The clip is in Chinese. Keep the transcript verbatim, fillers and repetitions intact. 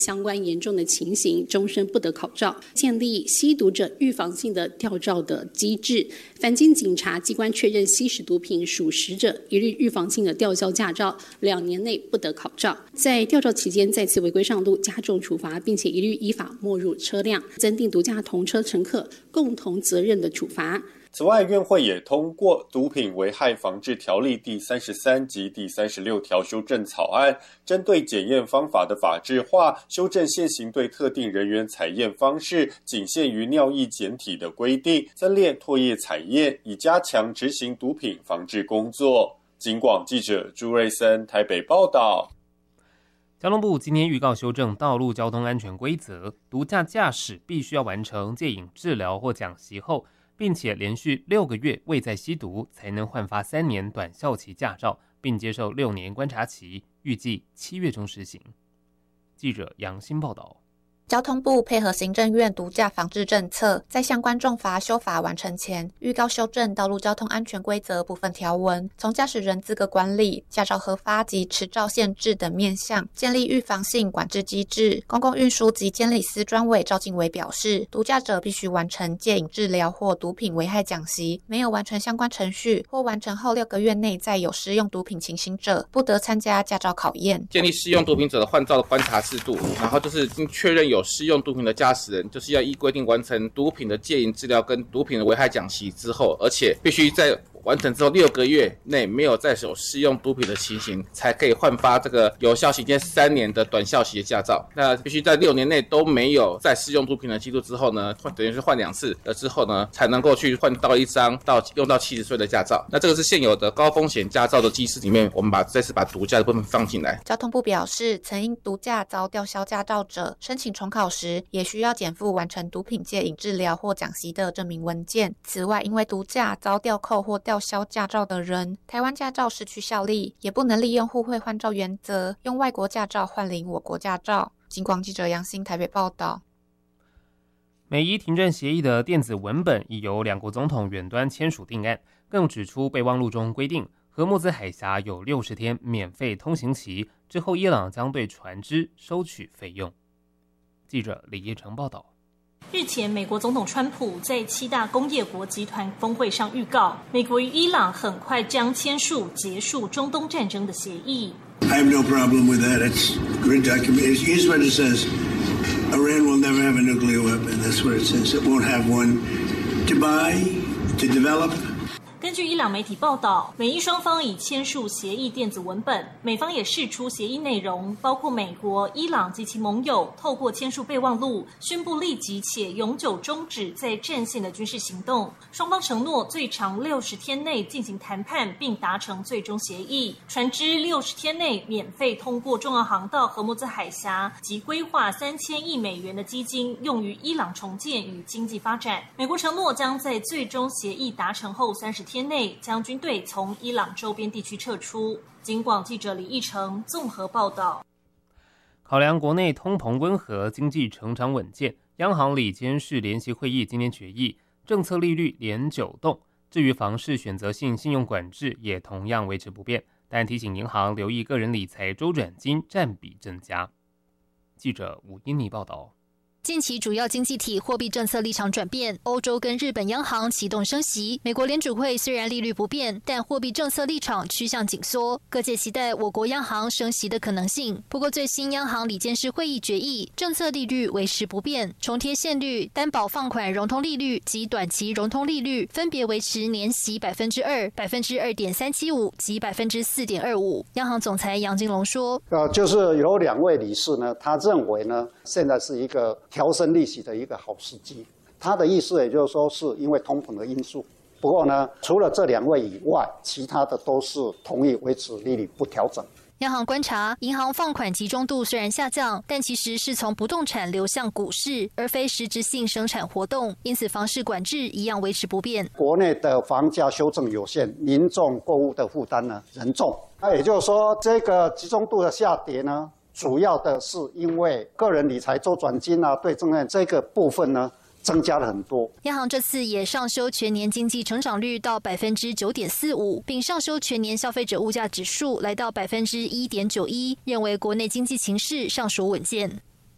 相关严重的情形，终身不得考照。建立吸毒者预防性的吊照的机制，凡经警察机关确认吸食毒品属实者，一律预防性的吊销驾照，两年内不得考照。在吊照期间再次违规上路，加重处罚，并且一律依法没入车辆，增订毒驾同车乘客共同责任的处罚。 此外，院会也通过《毒品危害防治条例》第三十三及第三十六条修正草案，针对检验方法的法制化，修正现行对特定人员采验方式仅限于尿液检体的规定，增列唾液采验，以加强执行毒品防治工作。警广记者朱瑞森台北报道。 交通部今天预告修正道路交通安全规则，毒驾驾驶必须要完成戒瘾治疗或讲习后，并且连续六个月未再吸毒，才能换发三年短效期驾照，并接受六年观察期，预计七月中施行。记者杨欣报道。 交通部配合行政院毒驾防治政策，在相关重罚修法完成前，预告修正道路交通安全规则部分条文，从驾驶人资格管理、驾照核发及持照限制等面向，建立预防性管制机制。公共运输及监理司专委赵敬伟表示，毒驾者必须完成戒瘾治疗或毒品危害讲习，没有完成相关程序或完成后六个月内再有施用毒品情形者，不得参加驾照考验。 建立施用毒品者的换照的观察制度，然后就是经确认有施用毒品的驾驶人，就是要依规定完成毒品的戒瘾治疗跟毒品的危害讲习之后，而且必须在完成之后六个月内没有再有施用毒品的情形，才可以换发这个有效期间三年的短效期的驾照。那必须在六年内都没有再施用毒品的记录之后呢，等于是换两次了之后呢，才能够去换到一张到用到七十岁的驾照。那这个是现有的高风险驾照的机制里面，我们把这次把毒驾的部分放进来。 交通部表示，曾因毒驾遭吊销驾照者，申请重考时也需要减负完成毒品戒瘾治疗或讲习的证明文件。此外，因为毒驾遭吊扣或吊销驾照的人，台湾驾照失去效力，也不能利用互惠换照原则，用外国驾照换领我国驾照。警广记者杨欣台北报道。 美伊停战协议的电子文本已由两国总统远端签署定案，更指出备忘录中规定，荷木兹海峡有六十天免费通行期，之后伊朗将对船只收取费用。记者李叶成报道。 日前，美国总统川普在七大工业国集团峰会上预告，美国与伊朗很快将签署结束中东战争的协议。 I have no problem with that. It's a great document. Here's what it says. Iran will never have a nuclear weapon. That's what it says. It won't have one to buy, to develop. 根据伊朗媒体报道，美伊双方已签署协议电子文本，美方也释出协议内容，包括美国、伊朗及其盟友透过签署备忘录，宣布立即且永久终止在战线的军事行动。双方承诺最长六十天内进行谈判，并达成最终协议。船只六十天内免费通过重要航道荷木兹海峡，及规划三千亿美元的基金用于伊朗重建与经济发展。美国承诺将在最终协议达成后三十天内将军队从伊朗周边地区撤出。警广记者李义成综合报道。 考量国内通膨温和、经济成长稳健，央行理监事联席会议今天决议，政策利率连九动。至于房市选择性信用管制也同样维持不变，但提醒银行留意个人理财周转金占比增加。记者吴英妮报道。 近期主要经济体货币政策立场转变，欧洲跟日本央行启动升息，美国联储会虽然利率不变，但货币政策立场趋向紧缩，各界期待我国央行升息的可能性。不过最新央行理监事会议决议，政策利率维持不变，重贴现率、担保放款融通利率及短期融通利率分别维持年息百分之二、百分之二点三七五及百分之四点二五。央行总裁杨金龙说：“ 呃，就是有两位理事呢，他认为呢，现在是一个调升利息的一个好时机，他的意思也就是说是因为通膨的因素。不过呢，除了这两位以外，其他的都是同意维持利率不调整。” 央行观察，银行放款集中度虽然下降，但其实是从不动产流向股市，而非实质性生产活动，因此房市管制一样维持不变。 国内的房价修正有限，民众购物的负担呢仍重。那也就是说，这个集中度的下跌呢，主要的是因为个人理财周转金啊，对正案这个部分呢增加了很多。 央行这次也上修全年经济成长率到百分之九点四五，并上修全年消费者物价指数来到百分之一点九一，认为国内经济情势尚属稳健。